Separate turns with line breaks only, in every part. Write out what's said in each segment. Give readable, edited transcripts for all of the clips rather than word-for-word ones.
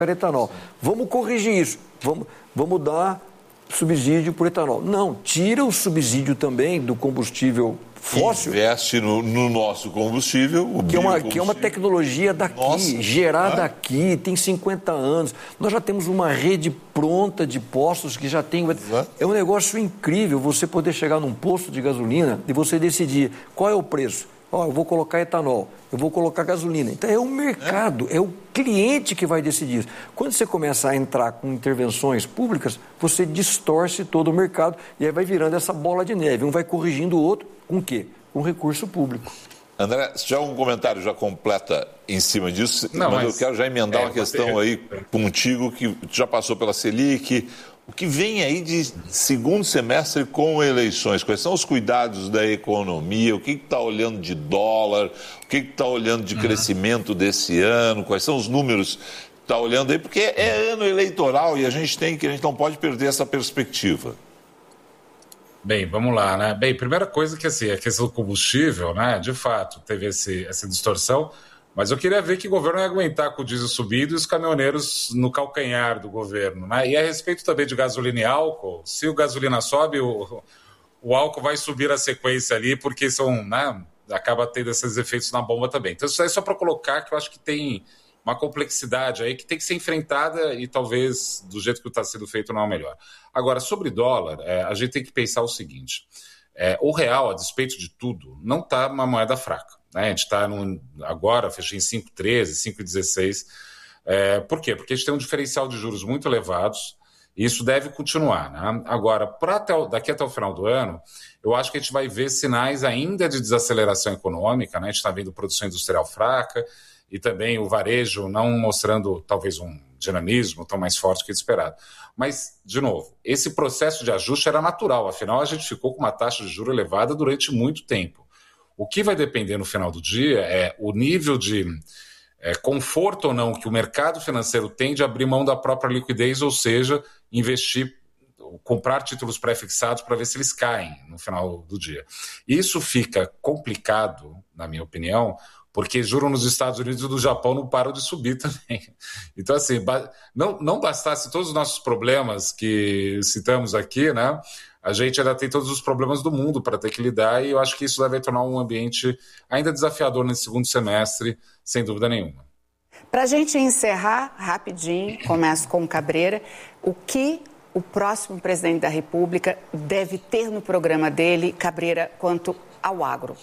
etanol. Vamos corrigir isso, vamos dar subsídio para o etanol. Não, tira o subsídio também do combustível fóssil.
Investe no nosso combustível,
que é uma tecnologia daqui, gerada aqui, tem 50 anos. Nós já temos uma rede pronta de postos que já tem... É um negócio incrível você poder chegar num posto de gasolina e você decidir qual é o preço. Eu vou colocar etanol, eu vou colocar gasolina. Então é o mercado, é o cliente que vai decidir isso. Quando você começa a entrar com intervenções públicas, você distorce todo o mercado e aí vai virando essa bola de neve. Um vai corrigindo o outro com o quê? Com recurso público.
André, se tiver um comentário já completa em cima disso, mas eu quero já emendar uma questão aí contigo, que já passou pela Selic. O que vem aí de segundo semestre com eleições? Quais são os cuidados da economia? O que está olhando de dólar? O que está olhando de crescimento desse ano? Quais são os números que está olhando aí? Porque é ano eleitoral e a gente não pode perder essa perspectiva.
Bem, vamos lá, né? Bem, primeira coisa que assim, a questão do combustível, né? De fato, teve essa distorção. Mas eu queria ver que o governo ia aguentar com o diesel subido e os caminhoneiros no calcanhar do governo, né? E a respeito também de gasolina e álcool, se o gasolina sobe, o álcool vai subir a sequência ali, porque acaba tendo esses efeitos na bomba também. Então isso aí é só para colocar que eu acho que tem uma complexidade aí que tem que ser enfrentada e talvez do jeito que está sendo feito não é o melhor. Agora, sobre dólar, a gente tem que pensar o seguinte, o real, a despeito de tudo, não está uma moeda fraca. A gente está agora, fechou em 5,13, 5,16. Por quê? Porque a gente tem um diferencial de juros muito elevados e isso deve continuar. Né? Agora, daqui até o final do ano, eu acho que a gente vai ver sinais ainda de desaceleração econômica. Né? A gente está vendo produção industrial fraca e também o varejo não mostrando talvez um dinamismo tão mais forte que esperado. Mas, de novo, esse processo de ajuste era natural. Afinal, a gente ficou com uma taxa de juros elevada durante muito tempo. O que vai depender no final do dia é o nível de conforto ou não que o mercado financeiro tem de abrir mão da própria liquidez, ou seja, investir, comprar títulos pré-fixados para ver se eles caem no final do dia. Isso fica complicado, na minha opinião, porque juros nos Estados Unidos e do Japão não param de subir também. Então, assim, não bastasse todos os nossos problemas que citamos aqui, né? A gente ainda tem todos os problemas do mundo para ter que lidar e eu acho que isso deve tornar um ambiente ainda desafiador nesse segundo semestre, sem dúvida nenhuma.
Para a gente encerrar rapidinho, começo com o Cabreira, o que o próximo presidente da República deve ter no programa dele, Cabreira, quanto ao agro?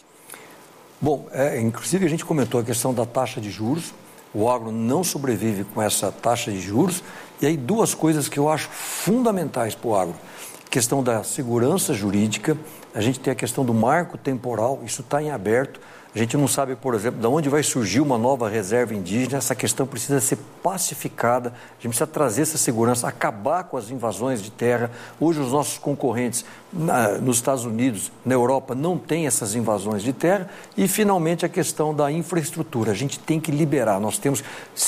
Bom, inclusive a gente comentou a questão da taxa de juros. O agro não sobrevive com essa taxa de juros. E aí duas coisas que eu acho fundamentais para o agro. A questão da segurança jurídica, a gente tem a questão do marco temporal, isso está em aberto. A gente não sabe, por exemplo, de onde vai surgir uma nova reserva indígena. Essa questão precisa ser pacificada. A gente precisa trazer essa segurança, acabar com as invasões de terra. Hoje os nossos concorrentes nos Estados Unidos, na Europa, não têm essas invasões de terra. E, finalmente, a questão da infraestrutura. A gente tem que liberar. Nós temos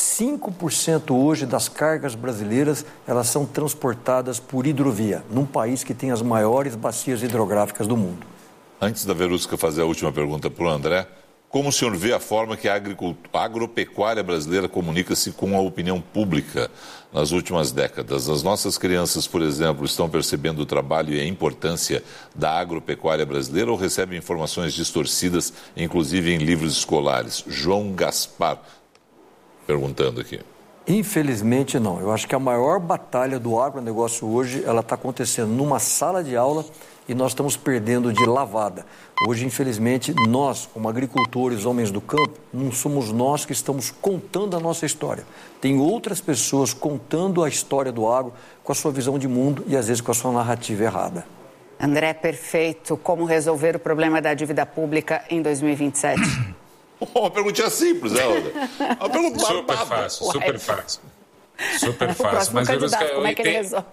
5% hoje das cargas brasileiras, elas são transportadas por hidrovia, num país que tem as maiores bacias hidrográficas do mundo.
Antes da Verusca fazer a última pergunta para o André, como o senhor vê a forma que a agropecuária brasileira comunica-se com a opinião pública nas últimas décadas? As nossas crianças, por exemplo, estão percebendo o trabalho e a importância da agropecuária brasileira ou recebem informações distorcidas, inclusive em livros escolares? João Gaspar, perguntando aqui.
Infelizmente não. Eu acho que a maior batalha do agronegócio hoje, ela está acontecendo numa sala de aula e nós estamos perdendo de lavada. Hoje, infelizmente, nós, como agricultores, homens do campo, não somos nós que estamos contando a nossa história. Tem outras pessoas contando a história do agro com a sua visão de mundo e, às vezes, com a sua narrativa errada.
André, perfeito. Como resolver o problema da dívida pública em 2027?
Uma perguntinha simples, né, André? Uma pergunta
super fácil, super fácil. Super fácil. Mas
como é que ele resolve?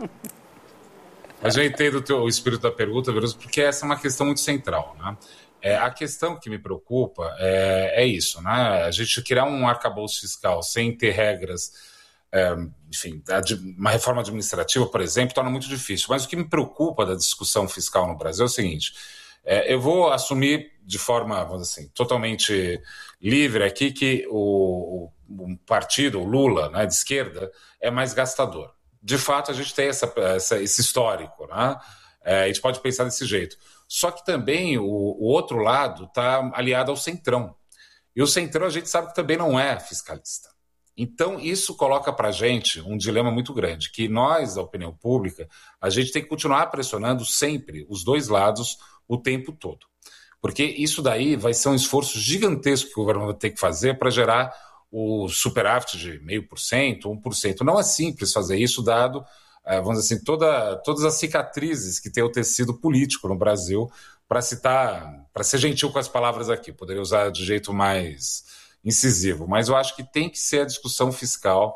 Mas eu entendo o espírito da pergunta, porque essa é uma questão muito central, né? A questão que me preocupa é isso, né? A gente criar um arcabouço fiscal sem ter regras, enfim, uma reforma administrativa, por exemplo, torna muito difícil. Mas o que me preocupa da discussão fiscal no Brasil é o seguinte, eu vou assumir de forma, vamos dizer assim, totalmente livre aqui que o partido, o Lula, né, de esquerda, é mais gastador. De fato, a gente tem esse histórico, né? A gente pode pensar desse jeito. Só que também o outro lado está aliado ao Centrão. E o Centrão a gente sabe que também não é fiscalista. Então, isso coloca para a gente um dilema muito grande, que nós, da opinião pública, a gente tem que continuar pressionando sempre os dois lados o tempo todo. Porque isso daí vai ser um esforço gigantesco que o governo vai ter que fazer para gerar o superávit de 0,5%, 1%. Não é simples fazer isso, dado, vamos dizer assim, todas as cicatrizes que tem o tecido político no Brasil, para ser gentil com as palavras aqui, poderia usar de jeito mais incisivo, mas eu acho que tem que ser a discussão fiscal,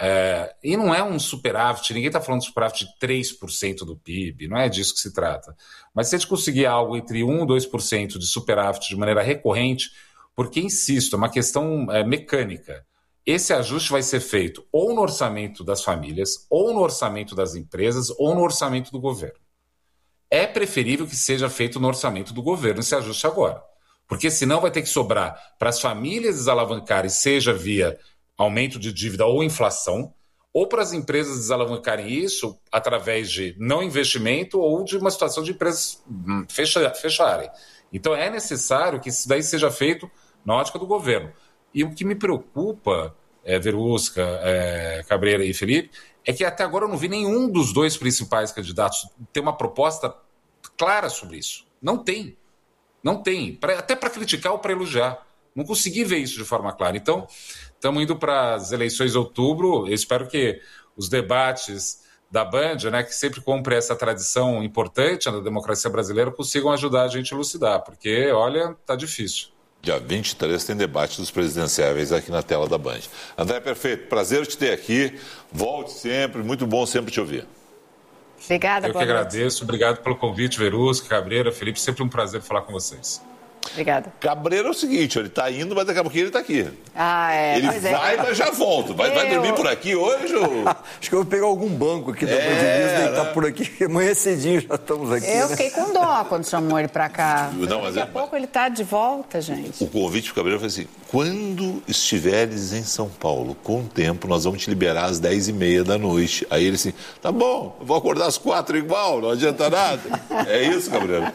e não é um superávit, ninguém está falando de superávit de 3% do PIB, não é disso que se trata, mas se a gente conseguir algo entre 1% e 2% de superávit de maneira recorrente, porque, insisto, é uma questão mecânica, esse ajuste vai ser feito ou no orçamento das famílias, ou no orçamento das empresas, ou no orçamento do governo. É preferível que seja feito no orçamento do governo esse ajuste agora. Porque senão vai ter que sobrar para as famílias desalavancarem, seja via aumento de dívida ou inflação, ou para as empresas desalavancarem isso através de não investimento ou de uma situação de empresas fecharem. Então é necessário que isso daí seja feito na ótica do governo. E o que me preocupa, Verusca, Cabreira e Felipe, é que até agora eu não vi nenhum dos dois principais candidatos ter uma proposta clara sobre isso. Não tem. Não tem. Até para criticar ou para elogiar. Não consegui ver isso de forma clara. Então, estamos indo para as eleições de outubro. Eu espero que os debates da Band, né, que sempre cumpre essa tradição importante da democracia brasileira, consigam ajudar a gente a elucidar. Porque, olha, está difícil.
Dia 23 tem debate dos presidenciáveis aqui na tela da Band. André, perfeito. Prazer te ter aqui. Volte sempre. Muito bom sempre te ouvir.
Obrigada,
eu que agradeço. Obrigado pelo convite, Verusca, Cabreira, Felipe. Sempre um prazer falar com vocês.
Obrigada.
Cabreira é o seguinte, ele está indo, mas daqui a pouquinho ele está aqui.
Ele
vai, mas já volta. Vai dormir por aqui hoje? Ou...
Acho que eu vou pegar algum banco aqui da Band News, deitar por aqui. Amanhã cedinho já estamos aqui.
Eu fiquei com dó quando chamou ele para cá.
Não, mas
daqui a pouco ele está de volta, gente.
O convite para o Cabreira foi assim, quando estiveres em São Paulo, com o tempo, nós vamos te liberar às 10h30 da noite. Aí ele assim, tá bom, eu vou acordar às 4 igual, não adianta nada. É isso, Cabreira?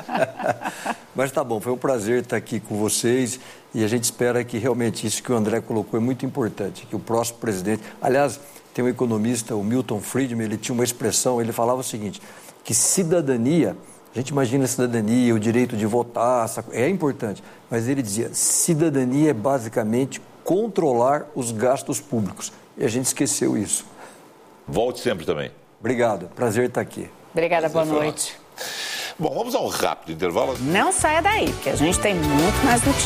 Mas tá bom, foi um prazer estar aqui com vocês e a gente espera que realmente isso que o André colocou é muito importante, que o próximo presidente... Aliás, tem um economista, o Milton Friedman, ele tinha uma expressão, ele falava o seguinte, que cidadania, a gente imagina a cidadania, o direito de votar, é importante, mas ele dizia, cidadania é basicamente controlar os gastos públicos. E a gente esqueceu isso.
Volte sempre também.
Obrigado, prazer estar aqui.
Obrigada, boa noite.
Bom, vamos a um rápido intervalo.
Não saia daí, porque a gente tem muito mais notícias.